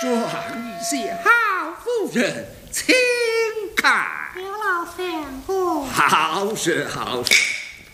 状一些，好夫人，请看。 刘老相公。 好事好事。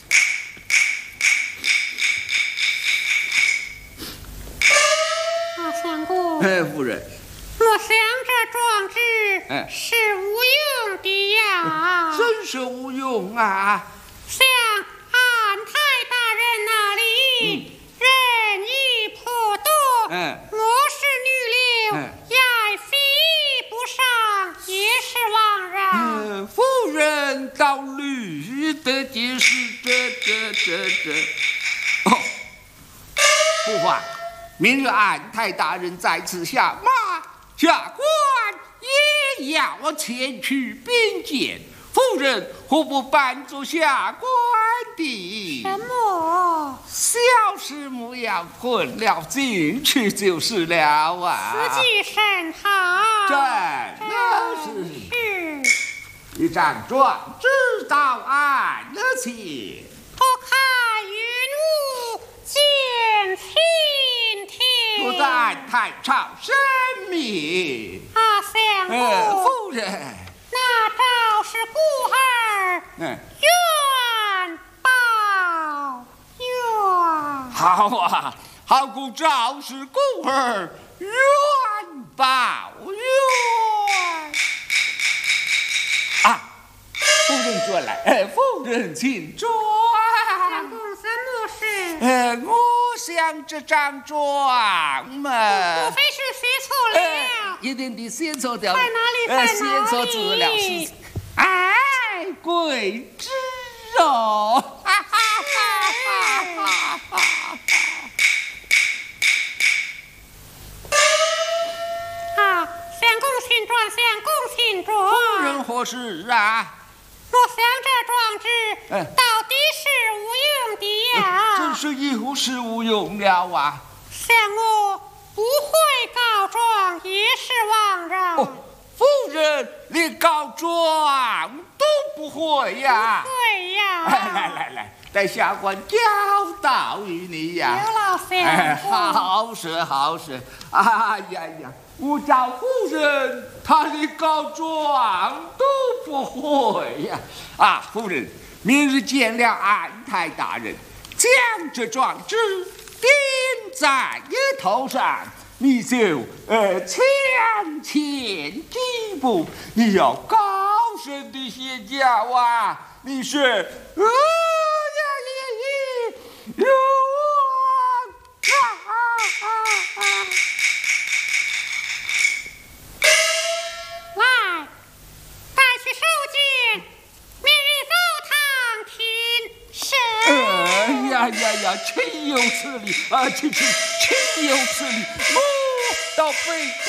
老相公。 夫人。 我想这壮志是无用的呀。 真是无用啊！ 像安太大人那里，仁义颇多，我是女流，也非不上，也是枉然。 夫人倒虑得的是这。哦，不妨，明日安太大人在此下马，下官也要前去并见。夫人何不扮作下官的？ 什么？ 小事模样混了进去就是了啊！ 司机甚好， 真是一张状知道安了情。 不看云雾见蜻蜓， 不但太长生命。 相公， 夫人。 那倒是孤儿，愿报怨。 好啊，好公赵氏孤儿，愿报怨。啊，夫人坐来，夫人请坐。 相公什么事？ 我想这张状嘛， 莫非是写错了？ 一定的写错掉了。 在哪里？ 写错字了是。哎，贵知哦！哈哈哈哈哈哈！ 好，相公请转，相公请转。 夫人何事啊？ 我想这壮志到底是无用的呀。 真是有事无用了啊！ 像我不会告状，也是枉然。 夫人，你告状都不会呀？ 会呀！ 来，待下官教导于你呀。 刘老相公，好事。哎呀，我叫夫人，她连告状都不会呀！啊，夫人，明日见了安太大人，将这状纸钉在你头上。你就向前几步，你要高声的写教啊！你是有来，带去收件，明日早堂听审。 呀，岂有此理啊！岂有此理！我到北。